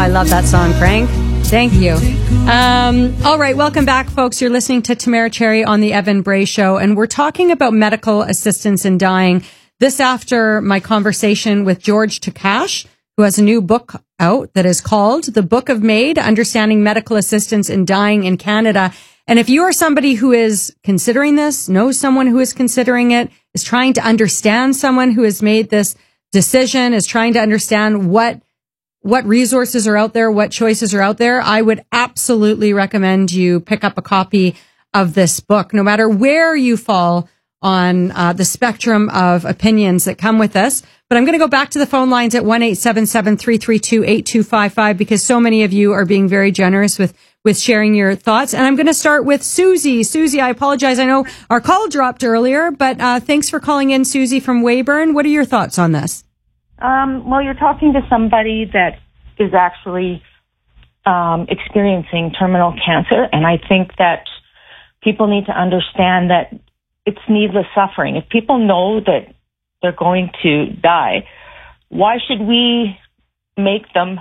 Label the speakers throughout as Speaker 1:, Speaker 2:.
Speaker 1: I love that song, Frank. Thank you. All right, welcome back, folks. You're listening to Tamara Cherry on the Evan Bray Show, and we're talking about medical assistance in dying. This after my conversation with George Takash, who has a new book out that is called The Book of Made, Understanding Medical Assistance in Dying in Canada. And if you are somebody who is considering this, knows someone who is considering it, is trying to understand someone who has made this decision, is trying to understand what resources are out there, what choices are out there, I would absolutely recommend you pick up a copy of this book, no matter where you fall on the spectrum of opinions that come with this. But I'm going to go back to the phone lines at 1-877-332-8255 because so many of you are being very generous with sharing your thoughts. And I'm going to start with Susie. Susie, I apologize. I know our call dropped earlier, but thanks for calling in, Susie from Weyburn. What are your thoughts on this?
Speaker 2: Well, you're talking to somebody that is actually experiencing terminal cancer, and I think that people need to understand that it's needless suffering. If people know that they're going to die, why should we make them,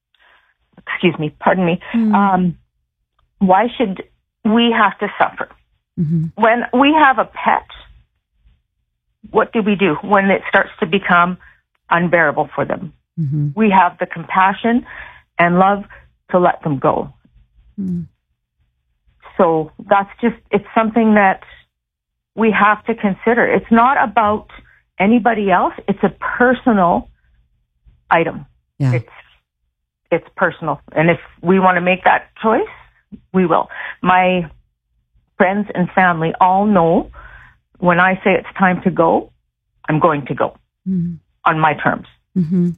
Speaker 2: why should we have to suffer? Mm-hmm. When we have a pet, what do we do when it starts to become unbearable for them? Mm-hmm. We have the compassion and love to let them go. Mm. So it's something that we have to consider. It's not about anybody else. It's a personal item. Yeah. It's personal. And if we want to make that choice, we will. My friends and family all know when I say it's time to go, I'm going to go. Mm-hmm. On my terms. Mm-hmm.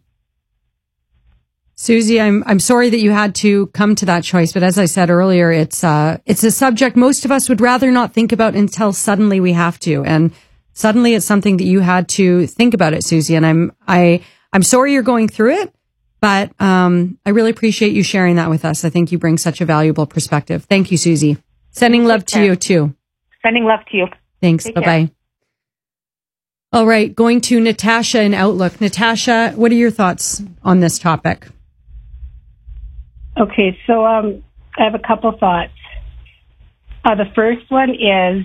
Speaker 1: Susie, I'm sorry that you had to come to that choice, but as I said earlier, it's a subject most of us would rather not think about until suddenly we have to, and suddenly it's something that you had to think about it, Susie. And I'm sorry you're going through it, but I really appreciate you sharing that with us. I think you bring such a valuable perspective. Thank you, Susie. Sending love to you too.
Speaker 2: Sending love to you.
Speaker 1: Thanks. Bye bye. All right, going to Natasha in Outlook. Natasha, what are your thoughts on this topic?
Speaker 3: Okay, so I have a couple thoughts. The first one is,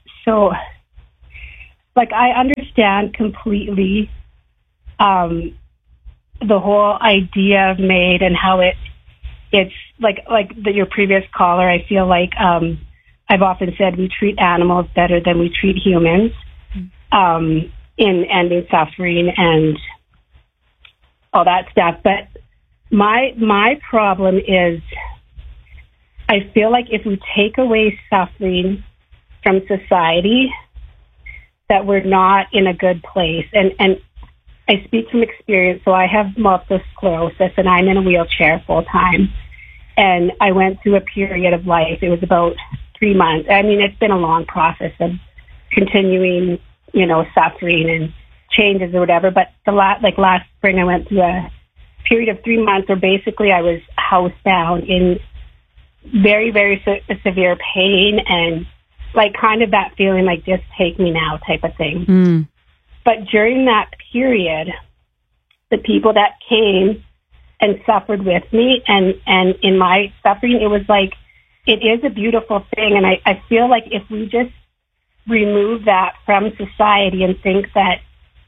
Speaker 3: I understand completely the whole idea of MAID and how it's like your previous caller. I feel like I've often said we treat animals better than we treat humans. In ending suffering and all that stuff. But my problem is I feel like if we take away suffering from society, that we're not in a good place. And I speak from experience. So I have multiple sclerosis and I'm in a wheelchair full time. And I went through a period of life. It was about 3 months. I mean, it's been a long process of continuing suffering and changes or whatever. But last spring, I went through a period of 3 months where basically I was housebound in very, very severe pain and kind of that feeling like just take me now type of thing. Mm. But during that period, the people that came and suffered with me and in my suffering, it was it is a beautiful thing. And I feel like if we just remove that from society and think that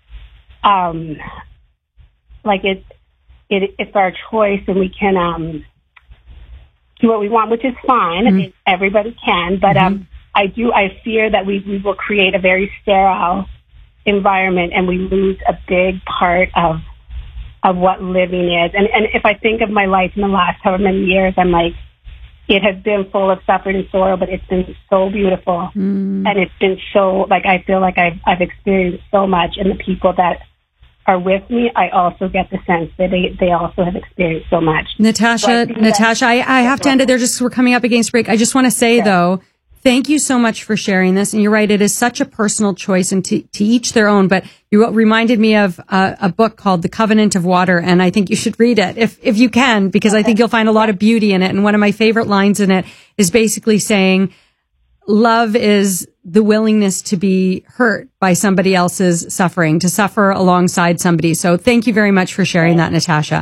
Speaker 3: it's our choice and we can do what we want, which is fine. Mm-hmm. I mean, everybody can, but I fear that we will create a very sterile environment and we lose a big part of what living is. And if I think of my life in the last however many years, I'm like, it has been full of suffering and sorrow, but it's been so beautiful. Mm. And it's been so, I feel like I've experienced so much. And the people that are with me, I also get the sense that they also have experienced so much.
Speaker 1: Natasha, I have to end it there. We're coming up against break. I just want to say, though, thank you so much for sharing this. And you're right, it is such a personal choice and to each their own. But you reminded me of a book called The Covenant of Water. And I think you should read it if you can, because I think you'll find a lot of beauty in it. And one of my favorite lines in it is basically saying, love is the willingness to be hurt by somebody else's suffering, to suffer alongside somebody. So thank you very much for sharing that, Natasha.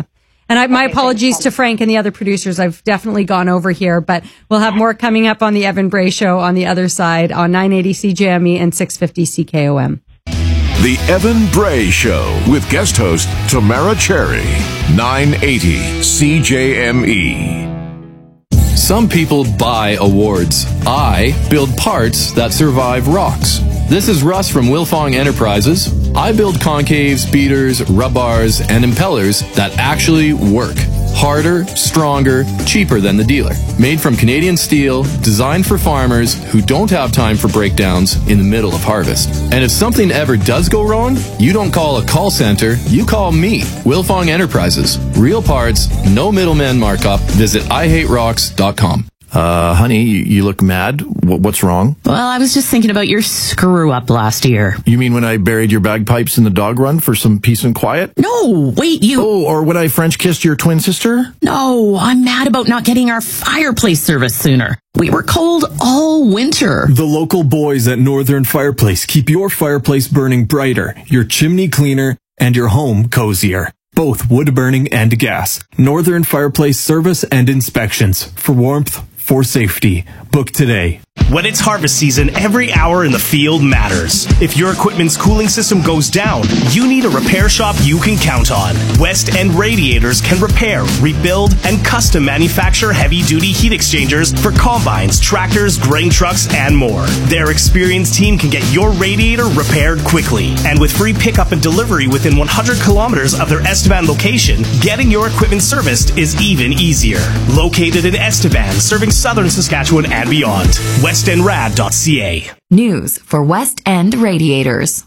Speaker 1: And my apologies to Frank and the other producers. I've definitely gone over here, but we'll have more coming up on the Evan Bray Show on the other side on 980 CJME and 650 CKOM.
Speaker 4: The Evan Bray Show with guest host Tamara Cherry, 980 CJME.
Speaker 5: Some people buy awards. I build parts that survive rocks. This is Russ from Wilfong Enterprises. I build concaves, beaters, rub bars, and impellers that actually work. Harder, stronger, cheaper than the dealer. Made from Canadian steel, designed for farmers who don't have time for breakdowns in the middle of harvest. And if something ever does go wrong, you don't call a call center, you call me. Wilfong Enterprises. Real parts, no middleman markup. Visit IHateRocks.com.
Speaker 6: Honey, you look mad. What's wrong?
Speaker 7: Well, I was just thinking about your screw-up last year.
Speaker 6: You mean when I buried your bagpipes in the dog run for some peace and quiet?
Speaker 7: No, wait, you...
Speaker 6: Oh, or when I French kissed your twin sister?
Speaker 7: No, I'm mad about not getting our fireplace service sooner. We were cold all winter.
Speaker 8: The local boys at Northern Fireplace keep your fireplace burning brighter, your chimney cleaner, and your home cozier. Both wood burning and gas. Northern Fireplace service and inspections. For warmth, for safety. Book today.
Speaker 9: When it's harvest season, every hour in the field matters. If your equipment's cooling system goes down, you need a repair shop you can count on. West End Radiators can repair, rebuild, and custom manufacture heavy-duty heat exchangers for combines, tractors, grain trucks, and more. Their experienced team can get your radiator repaired quickly. And with free pickup and delivery within 100 kilometers of their Estevan location, getting your equipment serviced is even easier. Located in Estevan, serving southern Saskatchewan and beyond. westendrad.ca.
Speaker 10: News for West End Radiators.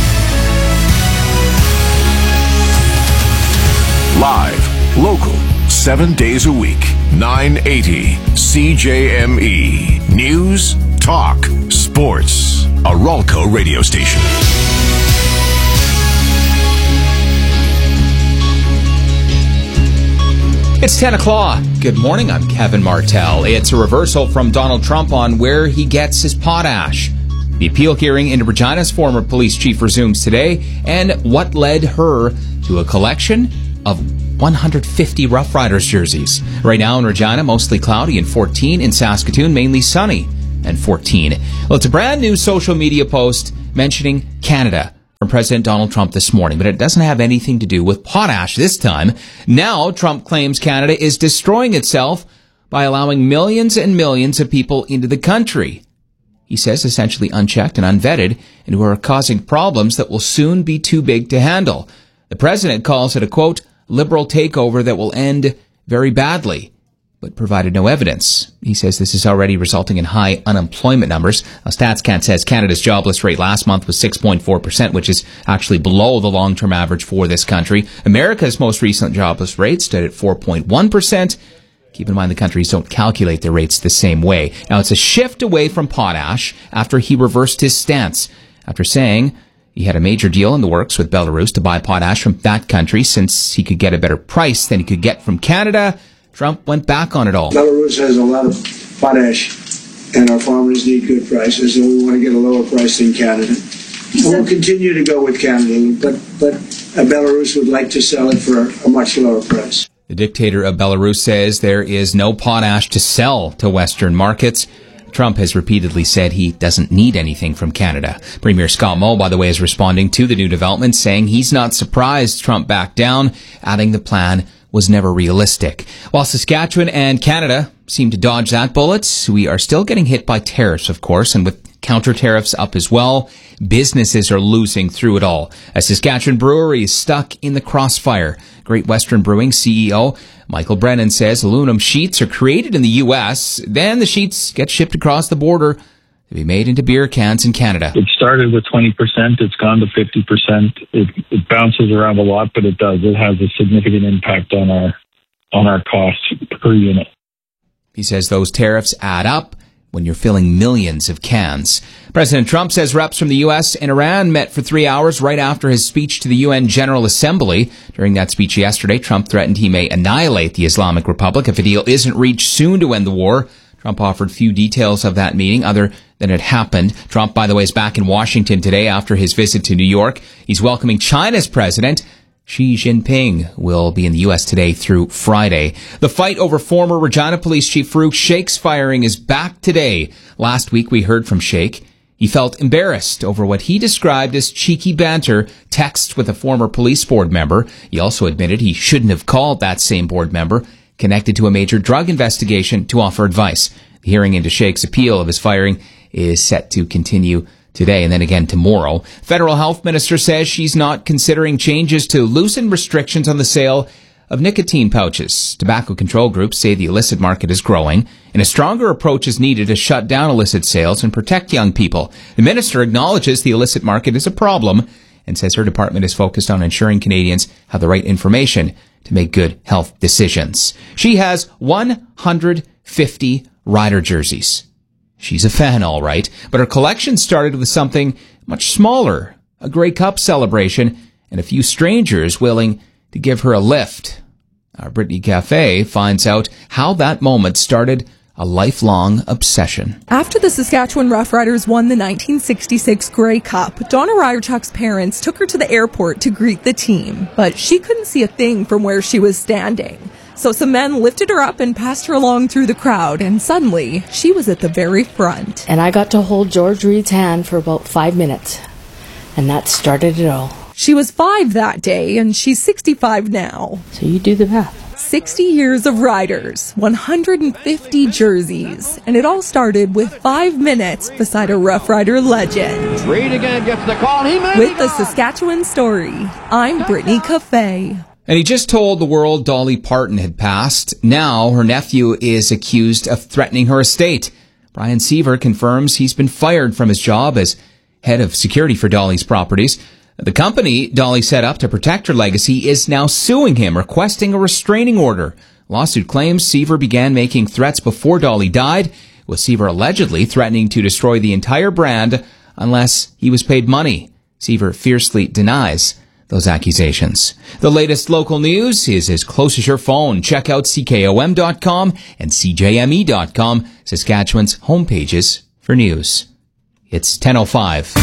Speaker 4: Live, local, 7 days a week, 980 CJME. News, talk, sports. A Ralco radio station.
Speaker 11: It's 10 o'clock. Good morning, I'm Kevin Martell. It's a reversal from Donald Trump on where he gets his potash. The appeal hearing into Regina's former police chief resumes today, and what led her to a collection of 150 Rough Riders jerseys. Right now in Regina, mostly cloudy and 14. In Saskatoon, mainly sunny and 14. Well, it's a brand new social media post mentioning Canada from President Donald Trump this morning, but it doesn't have anything to do with potash this time. Now, Trump claims Canada is destroying itself by allowing millions and millions of people into the country. He says essentially unchecked and unvetted, and who are causing problems that will soon be too big to handle. The president calls it a, quote, liberal takeover that will end very badly, but provided no evidence. He says this is already resulting in high unemployment numbers. StatsCan says Canada's jobless rate last month was 6.4%, which is actually below the long-term average for this country. America's most recent jobless rate stood at 4.1%. Keep in mind the countries don't calculate their rates the same way. Now, it's a shift away from potash after he reversed his stance, after saying he had a major deal in the works with Belarus to buy potash from that country since he could get a better price than he could get from Canada. Trump went back on it all.
Speaker 12: Belarus has a lot of potash, and our farmers need good prices, and we want to get a lower price than Canada. We'll continue to go with Canada, but Belarus would like to sell it for a much lower price.
Speaker 11: The dictator of Belarus says there is no potash to sell to Western markets. Trump has repeatedly said he doesn't need anything from Canada. Premier Scott Moe, by the way, is responding to the new development, saying he's not surprised Trump backed down, adding the plan was never realistic. While Saskatchewan and Canada seem to dodge that bullet, we are still getting hit by tariffs, of course, and with counter tariffs up as well, businesses are losing through it all. A Saskatchewan brewery is stuck in the crossfire. Great Western Brewing CEO Michael Brennan says aluminum sheets are created in the U.S., then the sheets get shipped across the border to be made into beer cans in Canada.
Speaker 13: It started with 20%. It's gone to 50%. It bounces around a lot, but it does. It has a significant impact on our costs per unit.
Speaker 11: He says those tariffs add up when you're filling millions of cans. President Trump says reps from the U.S. and Iran met for 3 hours right after his speech to the UN General Assembly. During that speech yesterday, Trump threatened he may annihilate the Islamic Republic if a deal isn't reached soon to end the war. Trump offered few details of that meeting other than it happened. Trump, by the way, is back in Washington today after his visit to New York. He's welcoming China's president Xi Jinping will be in the U.S. today through Friday. The fight over former Regina Police Chief Farouk Sheikh's firing is back today. Last week we heard from Sheikh. He felt embarrassed over what he described as cheeky banter texts with a former police board member. He also admitted he shouldn't have called that same board member connected to a major drug investigation to offer advice. The hearing into Sheikh's appeal of his firing is set to continue today and then again tomorrow. Federal Health Minister says she's not considering changes to loosen restrictions on the sale of nicotine pouches. Tobacco control groups say the illicit market is growing and a stronger approach is needed to shut down illicit sales and protect young people. The minister acknowledges the illicit market is a problem and says her department is focused on ensuring Canadians have the right information to make good health decisions. She has 150 rider jerseys. She's a fan, all right, but her collection started with something much smaller, a Grey Cup celebration, and a few strangers willing to give her a lift. Our Brittany Cafe finds out how that moment started a lifelong obsession.
Speaker 14: After the Saskatchewan Roughriders won the 1966 Grey Cup, Donna Ryerchuk's parents took her to the airport to greet the team, but she couldn't see a thing from where she was standing. So some men lifted her up and passed her along through the crowd, and suddenly she was at the very front.
Speaker 15: And I got to hold George Reed's hand for about 5 minutes, and that started it all.
Speaker 14: She was 5 that day, and she's 65 now.
Speaker 15: So you do the math.
Speaker 14: 60 years of riders, 150 jerseys, and it all started with 5 minutes beside a Rough Rider legend.
Speaker 16: Reed again gets the call. He may
Speaker 14: With the Saskatchewan Story, I'm Brittany Cafe.
Speaker 11: And he just told the world Dolly Parton had passed. Now her nephew is accused of threatening her estate. Brian Seaver confirms he's been fired from his job as head of security for Dolly's properties. The company Dolly set up to protect her legacy is now suing him, requesting a restraining order. Lawsuit claims Seaver began making threats before Dolly died, with Seaver allegedly threatening to destroy the entire brand unless he was paid money. Seaver fiercely denies those accusations. The latest local news is as close as your phone. Check out CKOM.com and CJME.com, Saskatchewan's homepages for news. It's 10:05.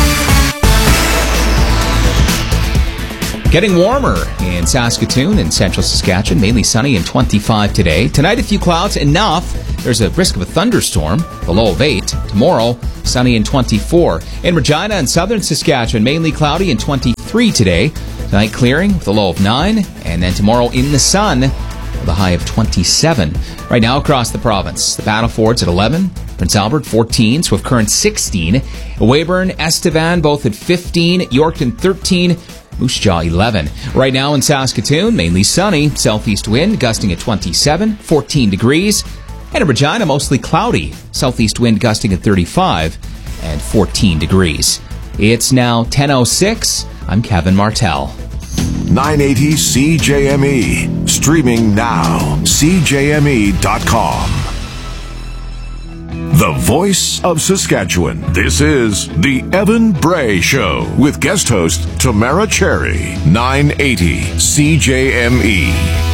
Speaker 11: Getting warmer in Saskatoon and central Saskatchewan, mainly sunny and 25 today. Tonight, a few clouds, enough. There's a risk of a thunderstorm, the low of 8. Tomorrow, sunny and 24. In Regina and southern Saskatchewan, mainly cloudy and 23 today. Tonight, clearing with a low of 9. And then tomorrow, in the sun, with a high of 27. Right now, across the province, the Battlefords at 11. Prince Albert, 14. Swift Current, 16. Weyburn, Estevan, both at 15. Yorkton, 13. Moose Jaw, 11. Right now in Saskatoon, mainly sunny. Southeast wind gusting at 27, 14 degrees. And in Regina, mostly cloudy. Southeast wind gusting at 35 and 14 degrees. It's now 10:06. I'm Kevin Martell.
Speaker 4: 980 CJME. Streaming now. CJME.com. The voice of Saskatchewan. This is The Evan Bray Show with guest host Tamara Cherry. 980 CJME.